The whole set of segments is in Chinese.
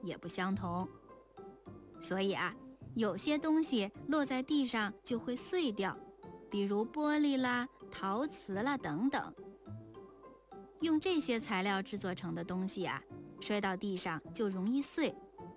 也不相同。所以啊，有些东西落在地上就会碎掉，比如玻璃啦、陶瓷啦等等。用这些材料制作成的东西啊，摔到地上就容易碎。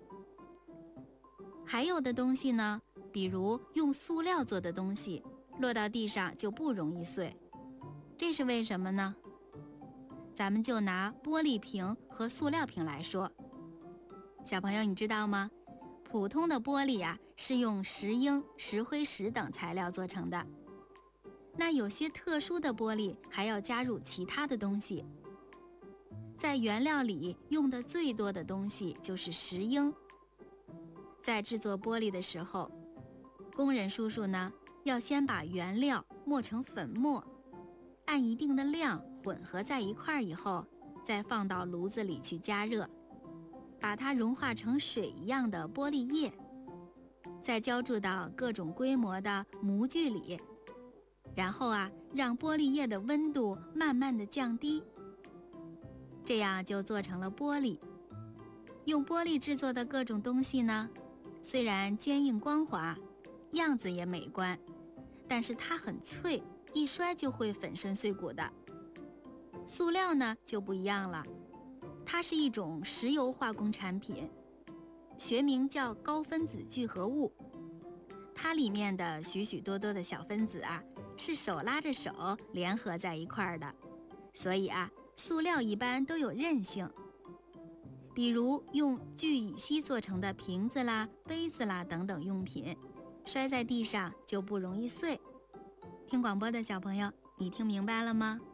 还有的东西呢，比如用塑料做的东西，落到地上就不容易碎。这是为什么呢？咱们就拿玻璃瓶和塑料瓶来说。小朋友，你知道吗？普通的玻璃啊，是用石英、石灰石等材料做成的。那有些特殊的玻璃还要加入其他的东西。在原料里用的最多的东西就是石英。在制作玻璃的时候，工人叔叔呢，要先把原料磨成粉末，按一定的量混合在一块以后，再放到炉子里去加热，把它融化成水一样的玻璃液，再浇注到各种规模的模具里，然后啊，让玻璃液的温度慢慢的降低，这样就做成了玻璃。用玻璃制作的各种东西呢，虽然坚硬光滑，样子也美观，但是它很脆，一摔就会粉身碎骨的。塑料呢就不一样了，它是一种石油化工产品，学名叫高分子聚合物。它里面的许许多多的小分子啊，是手拉着手联合在一块儿的，所以啊，塑料一般都有韧性。比如用聚乙烯做成的瓶子啦、杯子啦等等用品，摔在地上就不容易碎。听广播的小朋友，你听明白了吗？